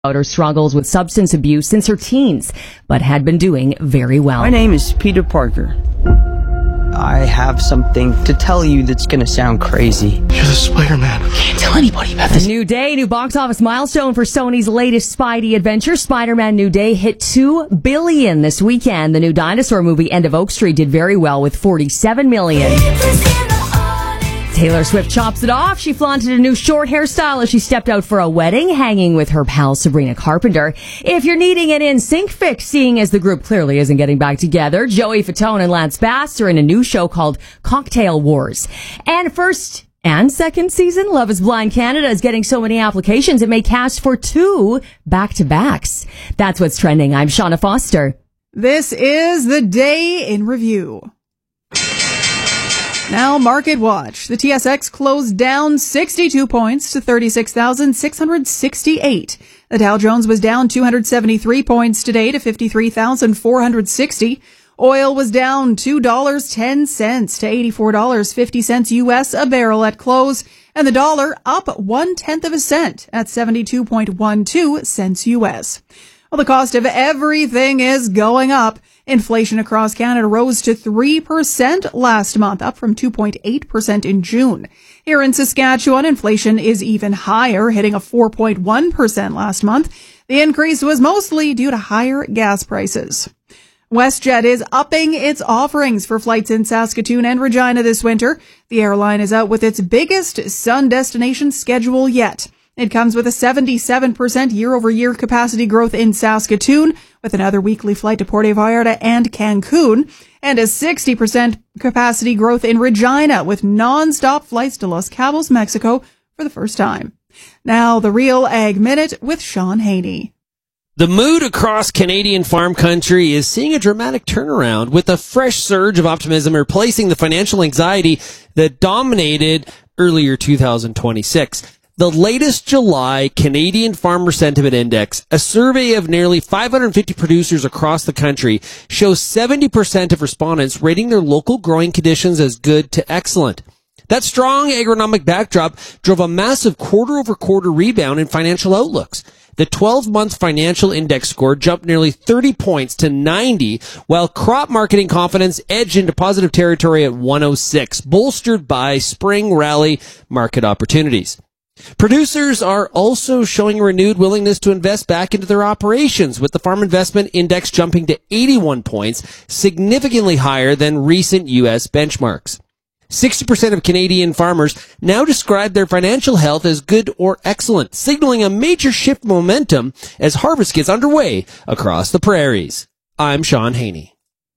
about her struggles with substance abuse since her teens, but had been doing very well. My name is Peter Parker. I have something to tell you that's going to sound crazy. You're the Spider-Man. Can't tell anybody about this. New day, new box office milestone for Sony's latest Spidey adventure. Spider-Man New Day hit $2 billion this weekend. The new dinosaur movie, End of Oak Street, did very well with $47 million. Taylor Swift chops it off. She flaunted a new short hairstyle as she stepped out for a wedding, hanging with her pal Sabrina Carpenter. If you're needing an NSYNC fix, seeing as the group clearly isn't getting back together, Joey Fatone and Lance Bass are in a new show called Cocktail Wars. And first and second season, Love is Blind Canada is getting so many applications it may cast for 2 back-to-backs. That's what's trending. I'm Shauna Foster. This is the day in review. Now, Market Watch. The TSX closed down 62 points to 36,668. The Dow Jones was down 273 points today to 53,460. Oil was down $2.10 to $84.50 U.S. a barrel at close, and the dollar up 0.1 cent at 72.12 cents U.S. Well, the cost of everything is going up. Inflation across Canada rose to 3% last month, up from 2.8% in June. Here in Saskatchewan, inflation is even higher, hitting a 4.1% last month. The increase was mostly due to higher gas prices. WestJet is upping its offerings for flights in Saskatoon and Regina this winter. The airline is out with its biggest sun destination schedule yet. It comes with a 77% year-over-year capacity growth in Saskatoon, with another weekly flight to Puerto Vallarta and Cancun, and a 60% capacity growth in Regina, with non-stop flights to Los Cabos, Mexico, for the first time. Now, the Real Ag Minute with Sean Haney. The mood across Canadian farm country is seeing a dramatic turnaround, with a fresh surge of optimism replacing the financial anxiety that dominated earlier 2026. The latest July Canadian Farmer Sentiment Index, a survey of nearly 550 producers across the country, shows 70% of respondents rating their local growing conditions as good to excellent. That strong agronomic backdrop drove a massive quarter-over-quarter rebound in financial outlooks. The 12-month financial index score jumped nearly 30 points to 90, while crop marketing confidence edged into positive territory at 106, bolstered by spring rally market opportunities. Producers are also showing a renewed willingness to invest back into their operations, with the Farm Investment Index jumping to 81 points, significantly higher than recent U.S. benchmarks. 60% of Canadian farmers now describe their financial health as good or excellent, signaling a major shift momentum as harvest gets underway across the prairies. I'm Sean Haney.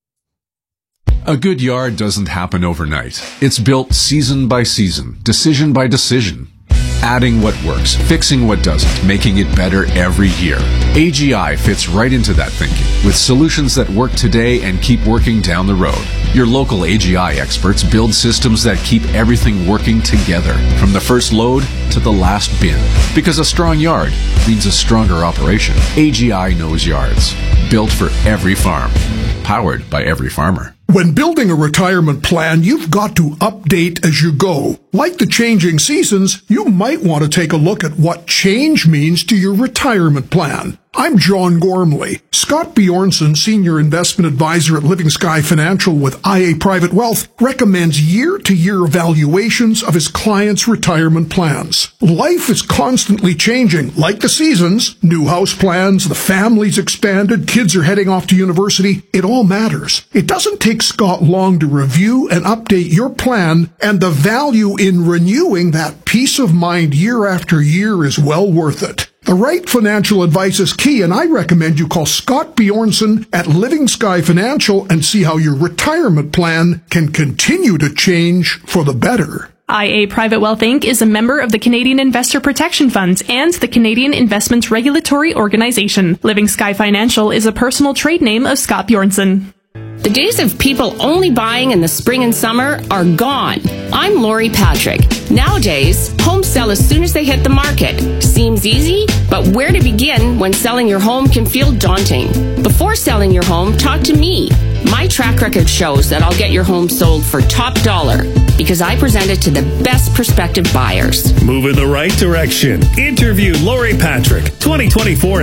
A good yard doesn't happen overnight. It's built season by season, decision by decision. Adding what works, fixing what doesn't, making it better every year. AGI fits right into that thinking, with solutions that work today and keep working down the road. Your local AGI experts build systems that keep everything working together, from the first load to the last bin. Because a strong yard means a stronger operation. AGI knows yards. Built for every farm. Powered by every farmer. When building a retirement plan, you've got to update as you go. Like the changing seasons, you might want to take a look at what change means to your retirement plan. I'm John Gormley. Scott Bjornson, Senior Investment Advisor at Living Sky Financial with IA Private Wealth, recommends year-to-year evaluations of his clients' retirement plans. Life is constantly changing, like the seasons. New house plans, the family's expanded, kids are heading off to university. It all matters. It doesn't take Scott long to review and update your plan, and the value in renewing that peace of mind year after year is well worth it. The right financial advice is key, and I recommend you call Scott Bjornson at Living Sky Financial and see how your retirement plan can continue to change for the better. IA Private Wealth Inc. is a member of the Canadian Investor Protection Funds and the Canadian Investments Regulatory Organization. Living Sky Financial is a personal trade name of Scott Bjornson. The days of people only buying in the spring and summer are gone. I'm Lori Patrick. Nowadays, homes sell as soon as they hit the market. Seems easy, but where to begin when selling your home can feel daunting? Before selling your home, talk to me. My track record shows that I'll get your home sold for top dollar because I present it to the best prospective buyers. Move in the right direction. Interview Lori Patrick, 2024